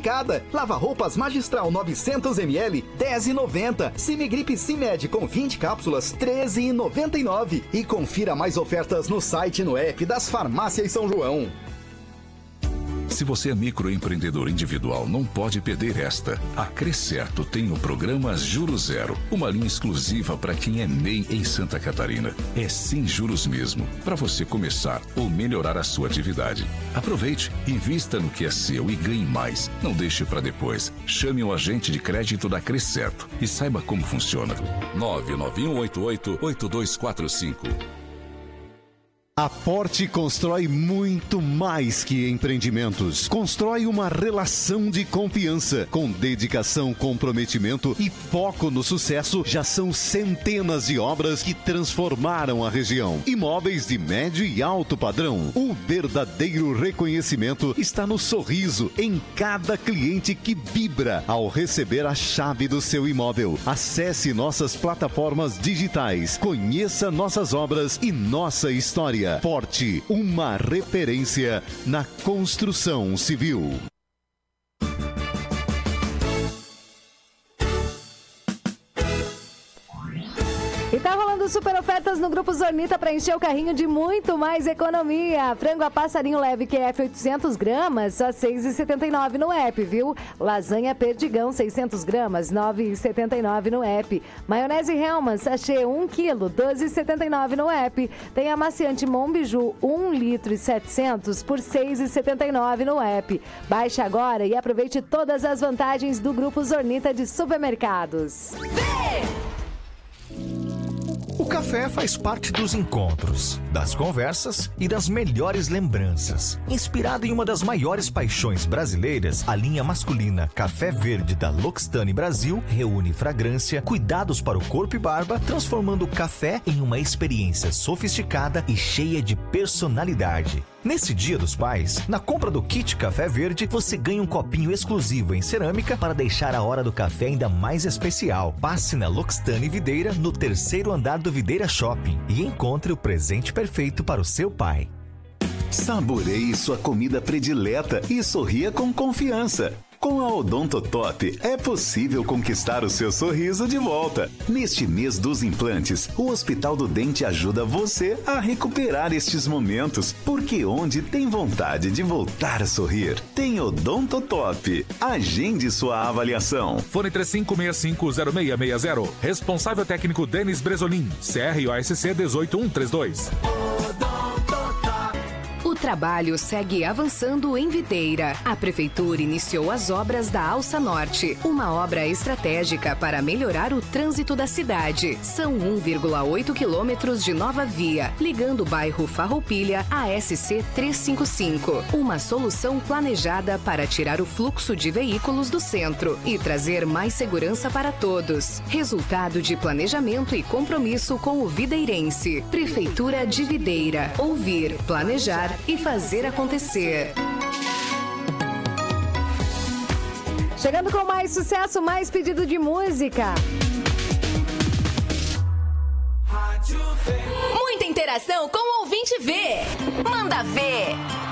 cada. Lava-roupas Magistral 900 ml, 10,90. Simigripe Simed com 20 cápsulas, 13,99. E confira mais ofertas no site e no app das Farmácias São João. Se você é microempreendedor individual, não pode perder esta. A Crescerto tem o programa Juros Zero, uma linha exclusiva para quem é MEI em Santa Catarina. É sem juros mesmo, para você começar ou melhorar a sua atividade. Aproveite, invista no que é seu e ganhe mais. Não deixe para depois. Chame o agente de crédito da Crescerto e saiba como funciona. 991888245. A Forte constrói muito mais que empreendimentos. Constrói uma relação de confiança. Com dedicação, comprometimento e foco no sucesso, já são centenas de obras que transformaram a região. Imóveis de médio e alto padrão. O verdadeiro reconhecimento está no sorriso em cada cliente que vibra ao receber a chave do seu imóvel. Acesse nossas plataformas digitais. Conheça nossas obras e nossa história. Forte, uma referência na construção civil. E tá rolando super ofertas no Grupo Zornita para encher o carrinho de muito mais economia. Frango a passarinho leve QF 800 gramas, só R$ 6,79 no app, viu? Lasanha perdigão 600 gramas, R$ 9,79 no app. Maionese Hellmann's, sachê 1 kg, R$ 12,79 no app. Tem amaciante Monbiju 1 litro e 700 por R$ 6,79 no app. Baixe agora e aproveite todas as vantagens do Grupo Zornita de Supermercados. O café faz parte dos encontros, das conversas e das melhores lembranças. Inspirado em uma das maiores paixões brasileiras, a linha masculina Café Verde da L'Occitane Brasil reúne fragrância, cuidados para o corpo e barba, transformando o café em uma experiência sofisticada e cheia de personalidade. Nesse Dia dos Pais, na compra do kit Café Verde, você ganha um copinho exclusivo em cerâmica para deixar a hora do café ainda mais especial. Passe na L'Occitane Videira, no 3º andar do Videira Shopping e encontre o presente perfeito para o seu pai. Saboreie sua comida predileta e sorria com confiança. Com a Odontotop é possível conquistar o seu sorriso de volta. Neste mês dos implantes, o Hospital do Dente ajuda você a recuperar estes momentos, porque onde tem vontade de voltar a sorrir, tem Odontotop. Agende sua avaliação. Fone 35650660. Responsável técnico Denis Bresolim. CROSC 18132. O trabalho segue avançando em Videira. A Prefeitura iniciou as obras da Alça Norte, uma obra estratégica para melhorar o trânsito da cidade. São 1,8 quilômetros de nova via, ligando o bairro Farroupilha à SC 355. Uma solução planejada para tirar o fluxo de veículos do centro e trazer mais segurança para todos. Resultado de planejamento e compromisso com o videirense. Prefeitura de Videira. Ouvir, planejar e fazer acontecer. Chegando com mais sucesso, mais pedido de música. Muita interação com o Ouvinte Vê. Manda ver.